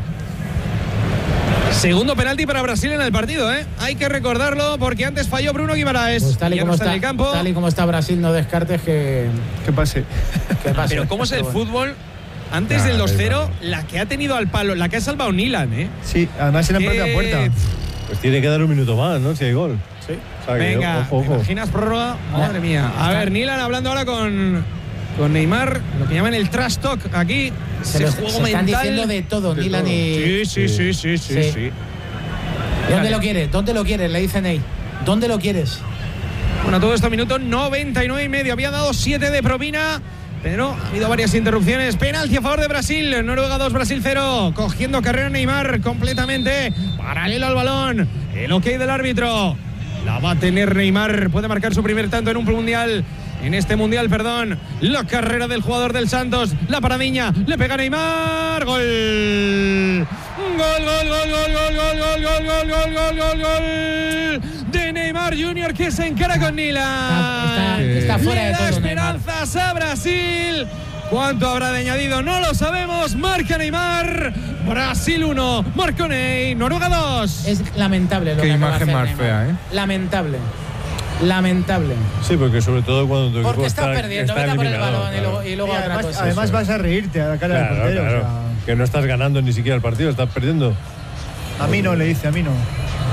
Segundo penalti para Brasil en el partido, ¿eh? Hay que recordarlo porque antes falló Bruno Guimaraes. Pues tal y como está en el campo. Tal y como está Brasil, no descartes que pase. Pero ¿cómo es el fútbol? Antes del 2-0, la que ha tenido al palo, la que ha salvado Nilan, ¿eh? Sí, además se le han partido a puerta. Pues tiene que dar un minuto más, ¿no? Si hay gol. Sí. O sea, venga, ¿te imaginas prórroga? Madre mía. A ver, Nilan hablando ahora con Neymar, lo que llaman el trash talk aquí. Se están diciendo de todo, Nilan y... Sí. ¿Dónde lo quieres? ¿Dónde lo quieres? Le dice Ney. ¿Dónde lo quieres? Bueno, todo esto minuto 99,5. Había dado 7 de propina, pero ha habido varias interrupciones. Penalti a favor de Brasil. Noruega 2, Brasil 0. Cogiendo carrera Neymar completamente. Paralelo al balón. El ok del árbitro. La va a tener Neymar. Puede marcar su primer tanto en un mundial. En este mundial, perdón. La carrera del jugador del Santos. La paradiña. Le pega Neymar. Gol. Gol de Neymar Jr. que se encara con Nilan. Está fuera de todo. Esperanzas a Brasil. ¿Cuánto habrá de añadido? No lo sabemos. Marca Neymar. Brasil 1. Marco Ney. Noruega 2. Es lamentable lo que que imagen acaba de más hacer fea, Neymar. Lamentable. Sí, porque sobre todo cuando tu equipo porque estás perdiendo, vete a por el balón claro. y luego otra cosa. Además vas a reírte a la cara del portero. Claro. O sea, que no estás ganando ni siquiera el partido, estás perdiendo. A mí no, le dice, a mí no.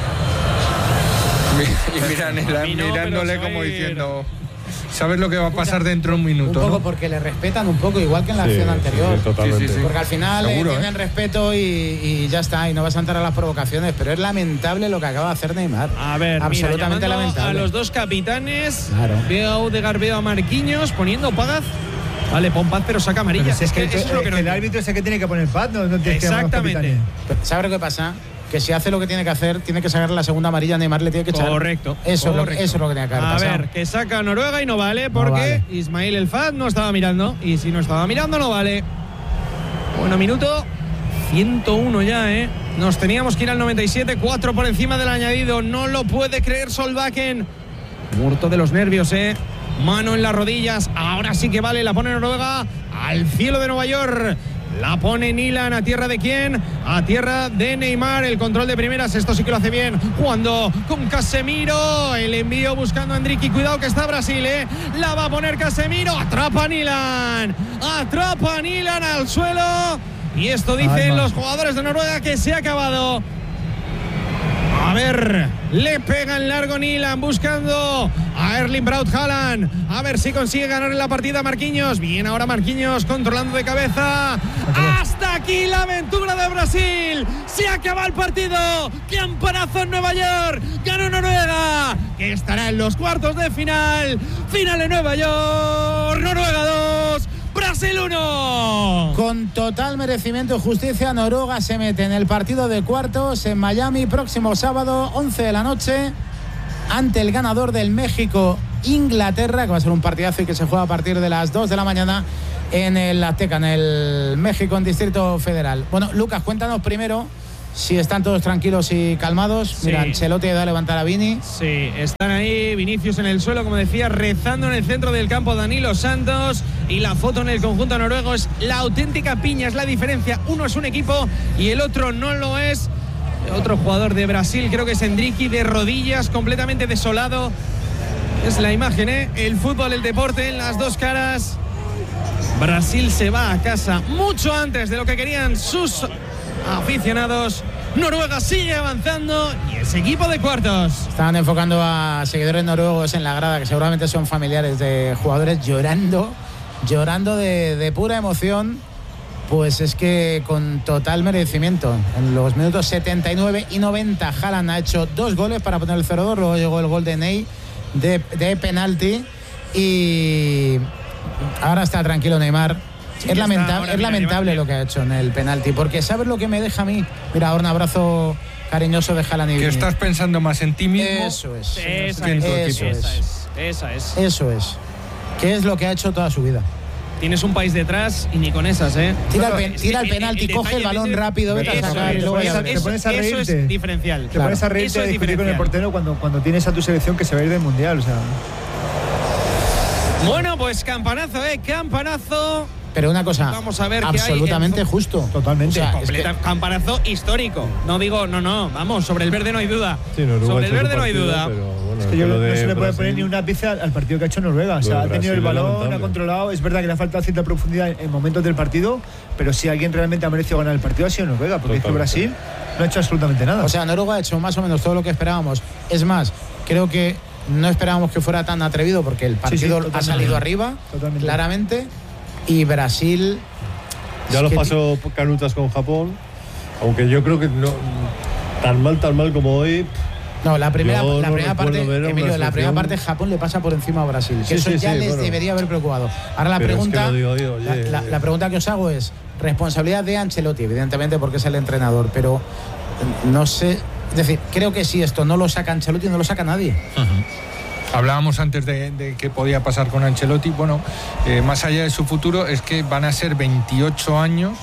Y mirándole como diciendo... ¿Sabes lo que va a pasar dentro de un minuto? Un poco ¿no? porque le respetan un poco, igual que en la acción anterior. Sí, totalmente. Sí. Porque al final Seguro, tienen respeto y ya está, y no vas a entrar a las provocaciones. Pero es lamentable lo que acaba de hacer Neymar. A ver, absolutamente mira, lamentable. A los dos capitanes, Claro. veo a Odegaard, veo a Marquinhos poniendo Paz. Vale, pon Paz, pero saca amarilla. Pero es que eso es lo que no el árbitro es el que tiene que poner paz, no tiene que llamar a los capitanes. ¿Sabes lo que pasa? Que si hace lo que tiene que hacer, tiene que sacar la segunda amarilla, Neymar le tiene que echar. Correcto. Eso es lo que tiene que haber pasado. A ver, que saca Noruega y no vale porque Ismail El Fat no estaba mirando. Y si no estaba mirando, no vale. Bueno, minuto 101 ya, ¿eh? Nos teníamos que ir al 97, 4 por encima del añadido. No lo puede creer Solbakken. Muerto de los nervios, ¿eh? Mano en las rodillas. Ahora sí que vale. La pone Noruega al cielo de Nueva York. La pone Nilan. ¿A tierra de quién? A tierra de Neymar. El control de primeras. Esto sí que lo hace bien. Jugando con Casemiro. El envío buscando a Endricky. Cuidado que está Brasil, ¿eh? La va a poner Casemiro. Atrapa a Nilan. Atrapa a Nilan al suelo. Y esto dicen los jugadores de Noruega que se ha acabado. A ver, le pega en largo Nilan buscando a Erling Braut Haaland. A ver si consigue ganar en la partida Marquinhos. Bien, ahora Marquinhos controlando de cabeza. Hasta aquí la aventura de Brasil. Se acaba el partido. Campanazo en Nueva York. Ganó Noruega, que estará en los cuartos de final. Final en Nueva York. Noruega 2. Brasil 1. Con total merecimiento y justicia, Noruega se mete en el partido de cuartos en Miami próximo sábado 11 de la noche ante el ganador del México-Inglaterra, que va a ser un partidazo y que se juega a partir de las 2 de la mañana en el Azteca, en el México, en Distrito Federal. Bueno, Lucas, cuéntanos primero si están todos tranquilos y calmados. Sí. Mira, Ancelotti da a levantar a Vini. Sí, están ahí, Vinicius en el suelo, como decía, rezando en el centro del campo Danilo Santos. Y la foto en el conjunto noruego es la auténtica piña, es la diferencia. Uno es un equipo y el otro no lo es. Otro jugador de Brasil, creo que es Endricky, de rodillas, completamente desolado. Es la imagen, ¿eh? El fútbol, el deporte en las dos caras. Brasil se va a casa mucho antes de lo que querían sus aficionados. Noruega sigue avanzando y es equipo de cuartos. Estaban enfocando a seguidores noruegos en la grada, que seguramente son familiares de jugadores, llorando de pura emoción. Pues es que con total merecimiento. En los minutos 79 y 90 Haaland ha hecho 2 goles para poner el 0-2. Luego llegó el gol de Ney de penalti. Y ahora está tranquilo Neymar. Sí, es lamentable lo que ha hecho en el penalti, porque ¿sabes lo que me deja a mí? Mira, ahora un abrazo cariñoso de Haaland y Vini. Que estás pensando más en ti mismo. Eso es. Esa es. Eso es. ¿Qué es lo que ha hecho toda su vida? Tienes un país detrás y ni con esas, ¿eh? Tira el penalti, coge el balón rápido, vete a sacar. Te pones a reírte. Eso es diferencial. Te pones a reírte y discutir con el portero cuando tienes a tu selección que se va a ir del Mundial, o sea. Bueno, pues campanazo, campanazo. Pero una cosa, vamos a ver absolutamente justo. Totalmente. O sea, campanazo histórico. No digo, no, vamos, sobre el verde no hay duda. Sí, sobre el verde no hay duda. Pero bueno, es que yo no se le puede poner ni un ápice al partido que ha hecho Noruega. O sea, ha tenido el balón, ha controlado. Es verdad que le ha faltado cierta profundidad en momentos del partido, pero si alguien realmente ha merecido ganar el partido ha sido Noruega, porque es que Brasil no ha hecho absolutamente nada. O sea, Noruega ha hecho más o menos todo lo que esperábamos. Es más, creo que no esperábamos que fuera tan atrevido, porque el partido ha salido arriba, claramente. Y Brasil ya los pasó canutas con Japón, aunque yo creo que no tan mal como hoy. No, la primera parte, Emilio, la primera parte Japón le pasa por encima a Brasil, que eso ya les debería haber preocupado. Ahora la pregunta, la pregunta que os hago es responsabilidad de Ancelotti, evidentemente, porque es el entrenador, pero no sé, es decir, creo que si esto no lo saca Ancelotti, no lo saca nadie. Hablábamos antes de qué podía pasar con Ancelotti. Bueno, más allá de su futuro, es que van a ser 28 años.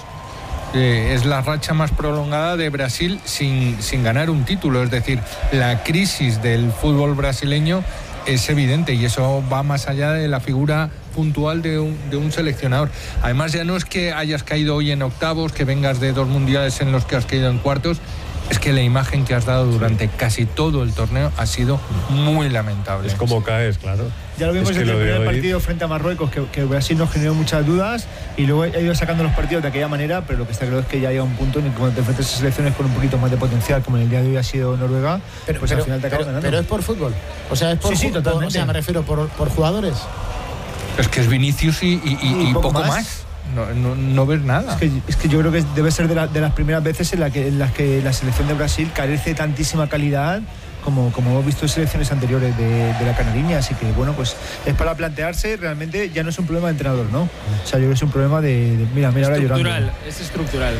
Es la racha más prolongada de Brasil sin ganar un título. Es decir, la crisis del fútbol brasileño es evidente y eso va más allá de la figura puntual de un seleccionador. Además, ya no es que hayas caído hoy en octavos, que vengas de 2 mundiales en los que has caído en cuartos. Es que la imagen que has dado durante casi todo el torneo ha sido muy lamentable. Es como caes, claro. Ya lo vimos en el primer partido frente a Marruecos, que Brasil nos generó muchas dudas y luego ha ido sacando los partidos de aquella manera, pero lo que está claro es que ya llega un punto en el que cuando te enfrentas a selecciones con un poquito más de potencial, como en el día de hoy ha sido Noruega, pues al final te acabas ganando. Pero es por fútbol. O sea, es por fútbol. Totalmente. O sea, me refiero por jugadores. Es que es Vinicius y poco más. No ves nada. Es que yo creo que debe ser de las primeras veces en las que la selección de Brasil carece de tantísima calidad como hemos visto en selecciones anteriores de la Canariña. Así que bueno, pues es para plantearse, realmente ya no es un problema de entrenador, ¿no? O sea, yo creo que es un problema de mira ahora llorando. Es estructural.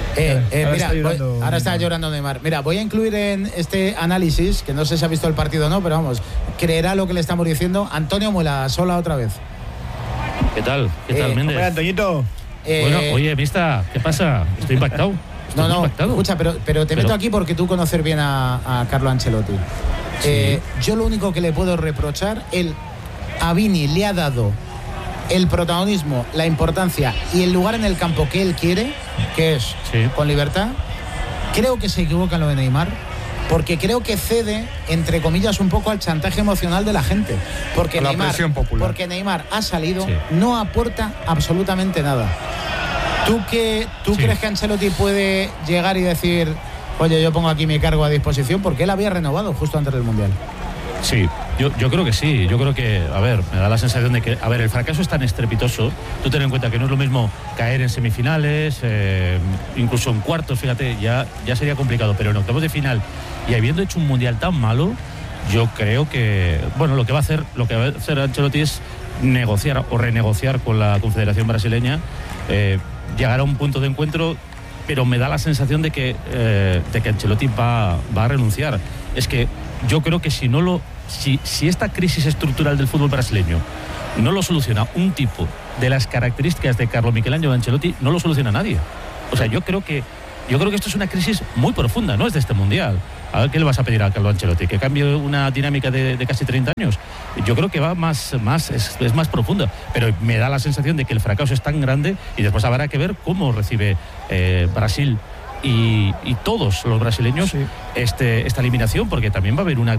Ahora está llorando Neymar. Mira, voy a incluir en este análisis, que no sé si ha visto el partido o no, pero vamos, creerá lo que le estamos diciendo, Antonio Muela, sola otra vez. ¿Qué tal, Méndez? Hola, Antoñito. Bueno, oye, mista, ¿qué pasa? Estoy impactado. Escucha, pero te meto aquí porque tú conoces bien a Carlo Ancelotti. Sí. Yo lo único que le puedo reprochar, a Vini le ha dado el protagonismo, la importancia y el lugar en el campo que él quiere, que es con libertad. Creo que se equivoca en lo de Neymar, porque creo que cede, entre comillas, un poco al chantaje emocional de la gente. Porque Neymar ha salido, no aporta absolutamente nada. ¿Tú crees que Ancelotti puede llegar y decir, oye, yo pongo aquí mi cargo a disposición? Porque él había renovado justo antes del Mundial. Sí, yo creo que sí. Yo creo que, a ver, me da la sensación de que, a ver, el fracaso es tan estrepitoso. Tú ten en cuenta que no es lo mismo caer en semifinales, incluso en cuartos, fíjate, ya sería complicado. Pero en octavos de final, y habiendo hecho un Mundial tan malo, yo creo que, bueno, lo que va a hacer Ancelotti es negociar o renegociar con la Confederación Brasileña, llegar a un punto de encuentro, pero me da la sensación de que Ancelotti va a renunciar. Es que yo creo que si esta crisis estructural del fútbol brasileño no lo soluciona un tipo de las características de Carlo Michelangelo Ancelotti, no lo soluciona nadie. O sea, yo creo que esto es una crisis muy profunda, no es de este Mundial. A ver, ¿qué le vas a pedir a Carlo Ancelotti? ¿Que cambie una dinámica de casi 30 años? Yo creo que va es más profunda, pero me da la sensación de que el fracaso es tan grande y después habrá que ver cómo recibe Brasil y todos los brasileños esta eliminación, porque también va a haber una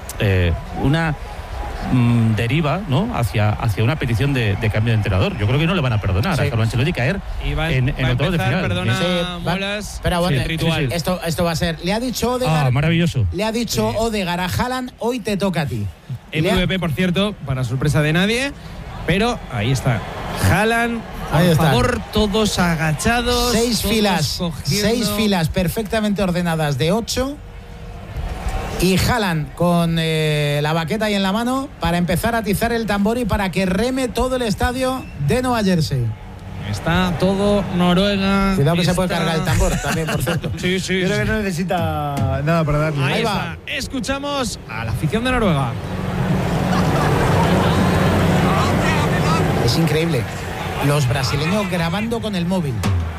deriva, ¿no?, hacia una petición de cambio de entrenador. Yo creo que no le van a perdonar a Carlo Ancelotti caer en octavos de final. Perdona, Molas, pero bueno, ritual. Esto va a ser. Le ha dicho Odegaard. Maravilloso. Le ha dicho Odegaard a Haaland, hoy te toca a ti. MVP, por cierto, para sorpresa de nadie, pero ahí está. Haaland, por favor, todos agachados. 6 filas perfectamente ordenadas de 8. Y Haaland con la baqueta ahí en la mano para empezar a atizar el tambor y para que reme todo el estadio de Nueva Jersey. Está todo Noruega. Cuidado que se puede cargar el tambor también, por cierto. Sí. Creo que no necesita nada para darle. Ahí va. Escuchamos a la afición de Noruega. Es increíble. Los brasileños grabando con el móvil.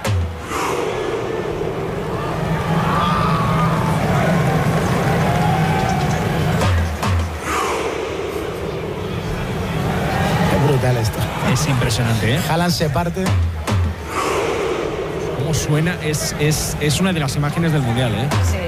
Brutal esto. Es impresionante, ¿eh? Haaland se parte. Cómo suena, es una de las imágenes del Mundial, ¿eh? Sí.